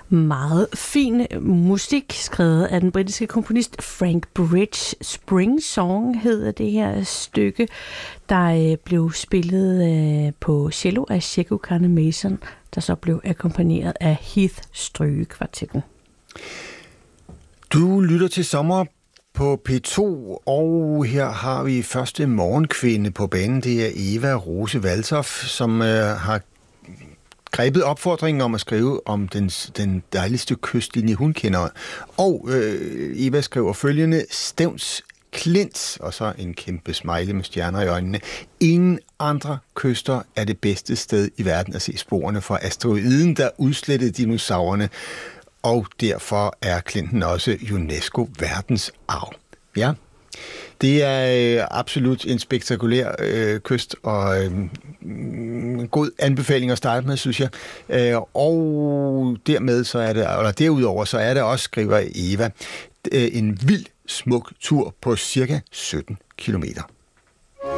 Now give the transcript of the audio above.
Meget fin musik, skrevet af den britiske komponist Frank Bridge. Spring Song hedder det her stykke, der blev spillet på cello af Sheko Kane Mason, der så blev akkompagneret af Heath Strygekvartetten. Du lytter til Sommer på P2, og her har vi første morgenkvinde på banen. Det er Eva Rose Valtoft, som har grebet opfordringen om at skrive om den dejligste kystlinje, hun kender. Og Eva skriver følgende: Stevns Klint, og så en kæmpe smiley med stjerner i øjnene. Ingen andre kyster er det bedste sted i verden at se sporene fra asteroiden, der udslettede dinosaurerne. Og derfor er Klinten også UNESCO verdensarv. Ja, det er absolut en spektakulær kyst, og en god anbefaling at starte med, synes jeg. Og dermed så er det, eller derudover så er det også, skriver Eva, en vild smuk tur på cirka 17 kilometer.